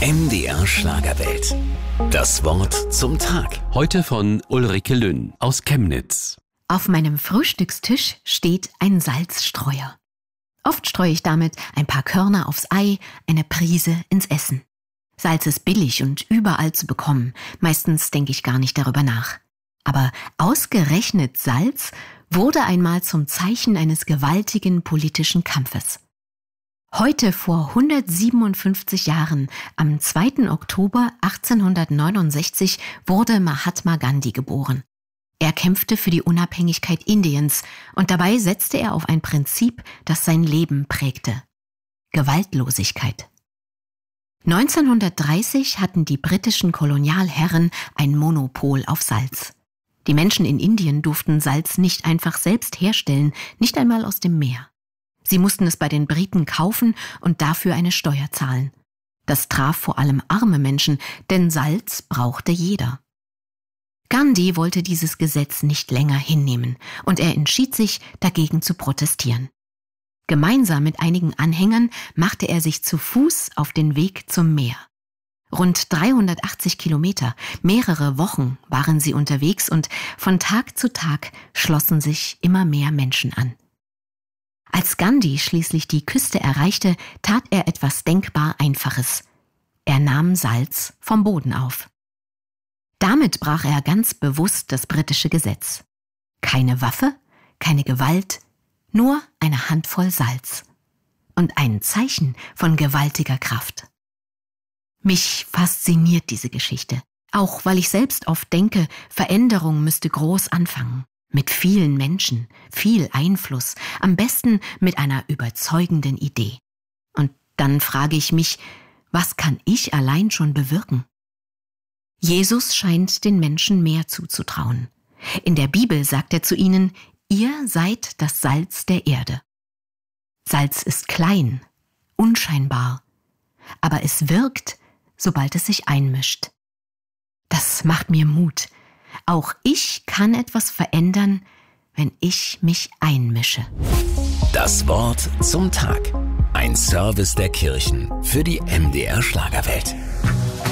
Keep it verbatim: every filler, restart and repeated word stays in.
M D R Schlagerwelt. Das Wort zum Tag. Heute von Ulrike Lünn aus Chemnitz. Auf meinem Frühstückstisch steht ein Salzstreuer. Oft streue ich damit ein paar Körner aufs Ei, eine Prise ins Essen. Salz ist billig und überall zu bekommen. Meistens denke ich gar nicht darüber nach. Aber ausgerechnet Salz wurde einmal zum Zeichen eines gewaltigen politischen Kampfes. Heute vor hundertsiebenundfünfzig Jahren, am zweiten Oktober achtzehnhundertneunundsechzig, wurde Mahatma Gandhi geboren. Er kämpfte für die Unabhängigkeit Indiens und dabei setzte er auf ein Prinzip, das sein Leben prägte: Gewaltlosigkeit. neunzehnhundertdreißig hatten die britischen Kolonialherren ein Monopol auf Salz. Die Menschen in Indien durften Salz nicht einfach selbst herstellen, nicht einmal aus dem Meer. Sie mussten es bei den Briten kaufen und dafür eine Steuer zahlen. Das traf vor allem arme Menschen, denn Salz brauchte jeder. Gandhi wollte dieses Gesetz nicht länger hinnehmen und er entschied sich, dagegen zu protestieren. Gemeinsam mit einigen Anhängern machte er sich zu Fuß auf den Weg zum Meer. Rund dreihundertachtzig Kilometer, mehrere Wochen waren sie unterwegs und von Tag zu Tag schlossen sich immer mehr Menschen an. Als Gandhi schließlich die Küste erreichte, tat er etwas denkbar Einfaches. Er nahm Salz vom Boden auf. Damit brach er ganz bewusst das britische Gesetz. Keine Waffe, keine Gewalt, nur eine Handvoll Salz. Und ein Zeichen von gewaltiger Kraft. Mich fasziniert diese Geschichte, auch weil ich selbst oft denke, Veränderung müsste groß anfangen. Mit vielen Menschen, viel Einfluss, am besten mit einer überzeugenden Idee. Und dann frage ich mich, was kann ich allein schon bewirken? Jesus scheint den Menschen mehr zuzutrauen. In der Bibel sagt er zu ihnen: Ihr seid das Salz der Erde. Salz ist klein, unscheinbar, aber es wirkt, sobald es sich einmischt. Das macht mir Mut. Auch ich kann etwas verändern, wenn ich mich einmische. Das Wort zum Tag. Ein Service der Kirchen für die M D R Schlagerwelt.